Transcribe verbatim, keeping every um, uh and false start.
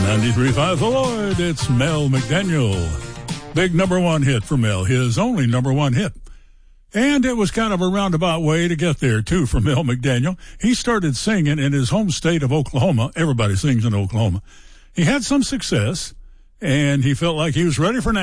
ninety-three point five The Lloyd, it's Mel McDaniel. Big number one hit for Mel, his only number one hit. And it was kind of a roundabout way to get there, too, for Mel McDaniel. He started singing in his home state of Oklahoma. Everybody sings in Oklahoma. He had some success, and he felt like he was ready for